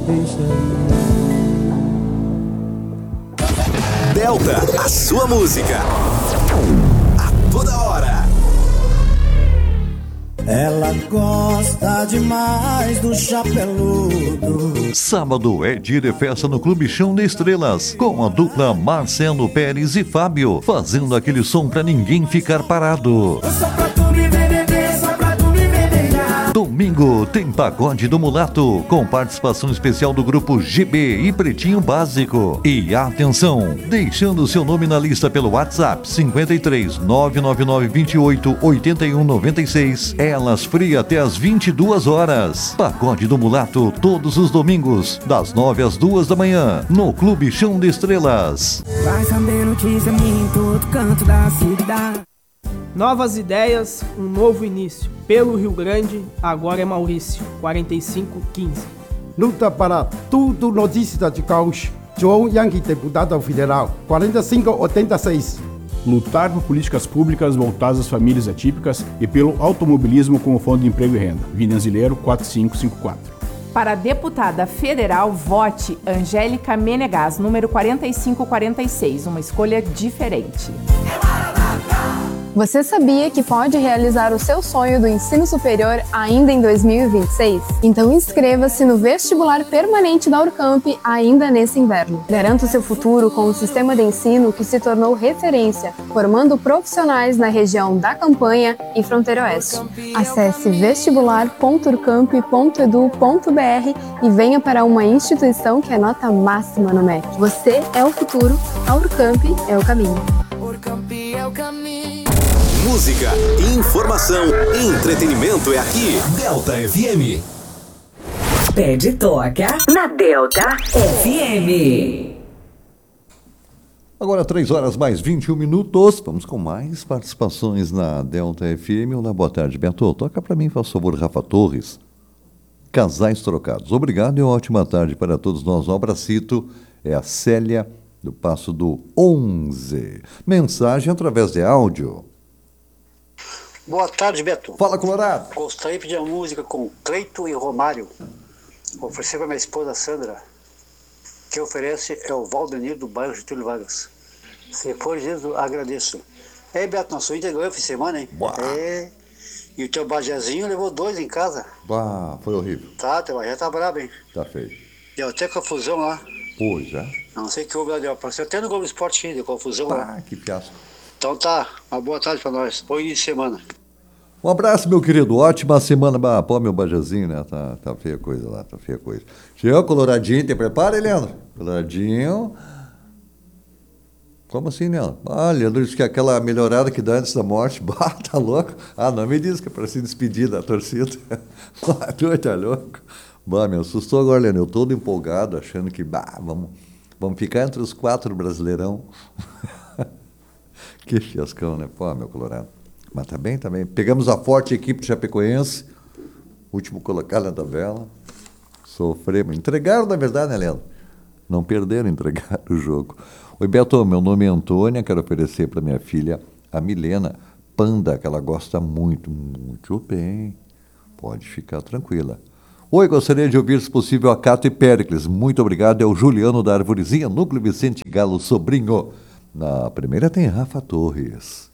deixa ir. Delta, a sua música. A toda hora. Ela gosta demais do chapeludo. Sábado é dia de festa no Clube Chão de Estrelas, com a dupla Marcelo Pérez e Fábio, fazendo aquele som pra ninguém ficar parado. Só pra tu me ver beber, só pra tu me ver beijar. Domingo tem Pagode do Mulato, com participação especial do grupo GB e Pretinho Básico. E atenção, deixando seu nome na lista pelo WhatsApp 53 999 28 81 96, Elas Free até às 22 horas. Pagode do Mulato todos os domingos, das 9 às 2 da manhã, no Clube Chão de Estrelas. Vai saber notícia minha em todo canto da cidade. Novas ideias, um novo início. Pelo Rio Grande, agora é Maurício, 4515. Luta para tudo notícia de caos. João Yankee, deputado federal, 4586. Lutar por políticas públicas voltadas às famílias atípicas e pelo automobilismo como fonte de emprego e renda. Vinanzileiro 4554. Para a deputada federal, vote Angélica Menegas, número 4546, uma escolha diferente. Você sabia que pode realizar o seu sonho do ensino superior ainda em 2026? Então inscreva-se no vestibular permanente da Urcamp ainda nesse inverno. Garanta o seu futuro com um sistema de ensino que se tornou referência, formando profissionais na região da Campanha e Fronteira Oeste. Acesse vestibular.urcamp.edu.br e venha para uma instituição que é nota máxima no MEC. Você é o futuro, a Urcamp é o caminho. Urcamp é o caminho. Música, informação e entretenimento é aqui. Delta FM. Pede toca na Delta FM. Agora 3 horas mais 21 minutos. Vamos com mais participações na Delta FM. Olá, boa tarde, Beto. Toca para mim, faz favor, Rafa Torres. Casais Trocados. Obrigado e ótima tarde para todos nós. Um abracito. É a Célia, do Passo do 11. Mensagem através de áudio. Boa tarde, Beto. Fala, Colorado. Gostaria de pedir uma música com Cleito e Romário. Vou oferecer para minha esposa Sandra. Quem oferece é o Valdenir do bairro Getúlio Vargas. Se for Jesus, agradeço. Ei, Beto, nosso Inter ganhou fim de semana, hein? É. E o teu Bajazinho levou 2 em casa. Ah, foi horrível. Tá, teu Bajé tá brabo, hein? Tá feio. Deu até confusão lá. Pô, já? Não sei o que houve lá, apareceu até no Globo Esporte aqui, deu confusão lá. Ah, que fiasco. Então tá, uma boa tarde pra nós. Bom início de semana. Um abraço, meu querido. Ótima semana. Pô, meu Bajazinho, né? Tá feia a coisa lá, tá feia a coisa. Chegou, Coloradinho, te prepara, Leandro? Coloradinho. Como assim, Leandro? Leandro disse que aquela melhorada que dá antes da morte. Tá louco? Não me diz que é pra se despedir da torcida. Tu tá louco? Me assustou agora, Leandro. Eu todo empolgado, achando que, vamos ficar entre os 4 Brasileirão. Que fiascão, né? Pô, meu Colorado. Mas tá bem, tá bem. Pegamos a forte equipe de Chapecoense, último colocado na tabela. Sofremos. Entregaram, na verdade, né, Leandro? Não perderam, entregaram o jogo. Oi, Beto, meu nome é Antônia, quero oferecer para minha filha, a Milena, Panda, que ela gosta muito, muito bem. Pode ficar tranquila. Oi, gostaria de ouvir, se possível, a Cato e Péricles. Muito obrigado, é o Juliano da Arvorezinha, Núcleo Vicente Galo Sobrinho. Na primeira tem Rafa Torres.